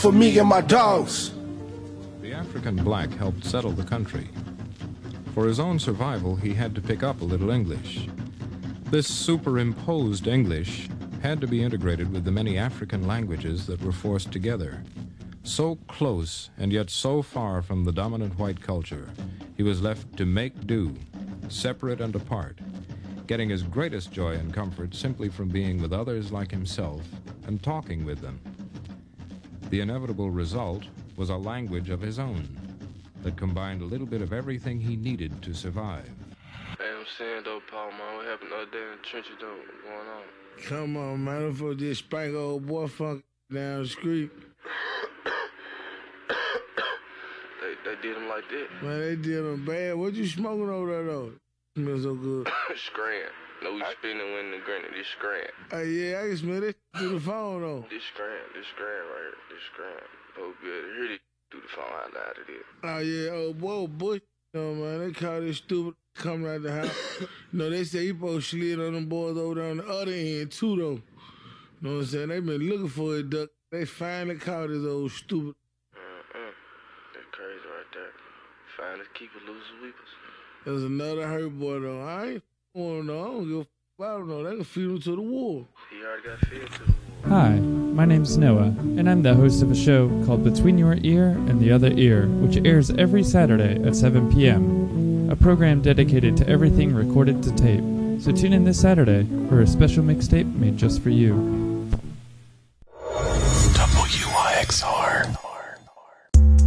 for me and my dogs. The African black helped settle the country. For his own survival, he had to pick up a little English. This superimposed English had to be integrated with the many African languages that were forced together. So close and yet so far from the dominant white culture, he was left to make do, separate and apart, getting his greatest joy and comfort simply from being with others like himself and talking with them. The inevitable result was a language of his own that combined a little bit of everything he needed to survive. Hey, I'm saying though, Paul, man, what happened the other day in the trenches though? What's going on? Come on, man, them folks just spank old boy funk down the street. They did him like that? Man, they did him bad. What you smoking over there, though? Smells so good. Scram. No, we spinning when the granite. This scram. Hey, yeah, I can smell this through the phone, though. This scram right here. This scram. Oh, good. Hear this through the phone out loud of it. Oh, yeah, old boy, Bush. You know, man, they call this stupid coming out the house. You know, they say he supposed to slid on them boys over there on the other end, too, though. You know what I'm saying? They been looking for it, duck. They finally caught his old stupid. That's crazy right there. Finally keep it loose as weepers. There's another hurt boy, though. I ain't want to know. I don't give a f***. I don't know. They can feed him to the wall. He already got fed to the wall. Hi, my name's Noah, and I'm the host of a show called Between Your Ear and the Other Ear, which airs every Saturday at 7 p.m., a program dedicated to everything recorded to tape. So tune in this Saturday for a special mixtape made just for you.